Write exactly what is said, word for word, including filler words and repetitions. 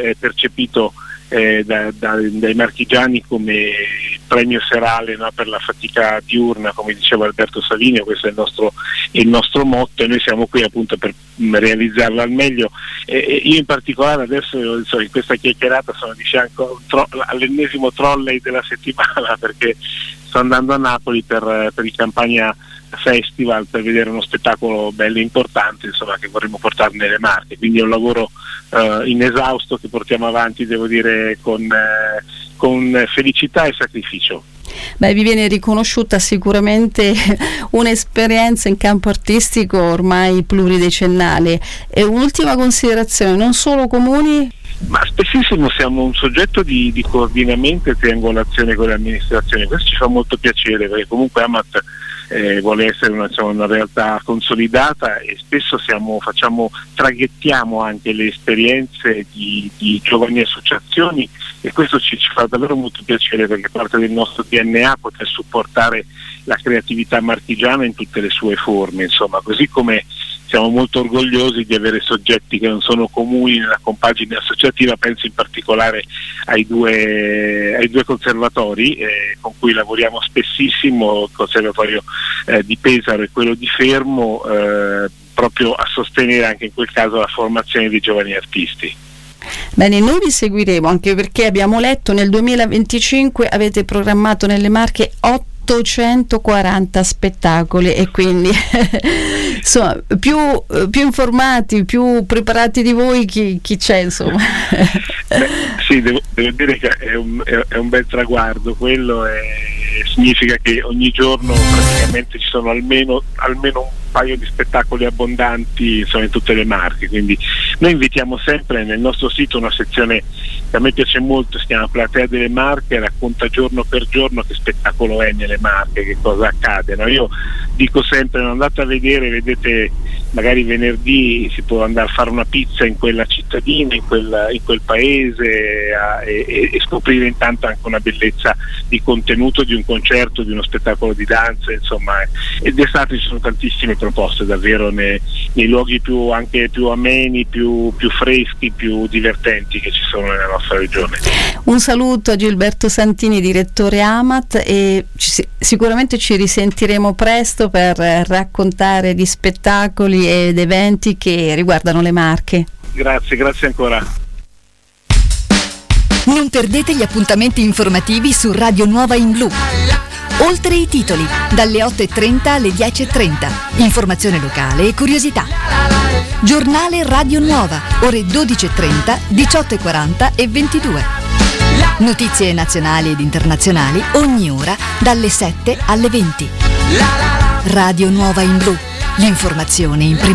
è percepito eh, da, da, dai marchigiani come premio serale, no, per la fatica diurna, come diceva Alberto Savinio. Questo è il nostro, il nostro motto, e noi siamo qui appunto per realizzarlo al meglio. E io in particolare adesso, so, in questa chiacchierata sono di fianco tro- all'ennesimo trolley della settimana, perché sto andando a Napoli per, per il Campania Festival, per vedere uno spettacolo bello importante, insomma, che vorremmo portare nelle Marche. Quindi è un lavoro uh, inesausto che portiamo avanti, devo dire, con, eh, con felicità e sacrificio. Beh, vi viene riconosciuta sicuramente un'esperienza in campo artistico ormai pluridecennale. E un'ultima considerazione: non solo comuni, ma spessissimo siamo un soggetto di, di coordinamento e triangolazione con le amministrazioni. Questo ci fa molto piacere, perché comunque Amat eh, vuole essere una, diciamo, una realtà consolidata, e spesso siamo, facciamo, traghettiamo anche le esperienze di, di giovani associazioni, e questo ci, ci fa davvero molto piacere, perché parte del nostro D N A poter supportare la creatività marchigiana in tutte le sue forme, insomma, così come siamo molto orgogliosi di avere soggetti che non sono comuni nella compagine associativa. Penso in particolare ai due, ai due conservatori eh, con cui lavoriamo spessissimo, il conservatorio eh, di Pesaro e quello di Fermo, eh, proprio a sostenere anche in quel caso la formazione dei giovani artisti. Bene, noi vi seguiremo, anche perché abbiamo letto nel duemilaventicinque avete programmato nelle Marche ottocentoquaranta spettacoli, e quindi insomma più, più informati, più preparati di voi chi, chi c'è, insomma. Beh, sì, devo, devo dire che è un, è un bel traguardo quello, e significa che ogni giorno praticamente ci sono almeno, almeno un paio di spettacoli abbondanti, insomma, in tutte le Marche. Quindi noi invitiamo sempre nel nostro sito una sezione che a me piace molto, si chiama Platea delle Marche, racconta giorno per giorno che spettacolo è nelle Marche, che cosa accade, no? Io dico sempre: non andate a vedere, vedete magari venerdì si può andare a fare una pizza in quella cittadina, in quel, in quel paese, a, e, e scoprire intanto anche una bellezza di contenuto di un concerto, di uno spettacolo di danza, insomma. E d'estate ci sono tantissime proposte davvero nei, nei luoghi più, anche più ameni, più, più freschi, più divertenti che ci sono nella nostra regione. Un saluto a Gilberto Santini, direttore Amat, e ci, sicuramente ci risentiremo presto per raccontare di spettacoli ed eventi che riguardano le Marche. Grazie, grazie ancora. Non perdete gli appuntamenti informativi su Radio Nuova in Blu. Oltre i titoli, dalle otto e trenta alle dieci e trenta. Informazione locale e curiosità. Giornale Radio Nuova, ore dodici e trenta, diciotto e quaranta e ventidue. Notizie nazionali ed internazionali ogni ora dalle sette alle venti. Radio Nuova in Blu. L'informazione in prima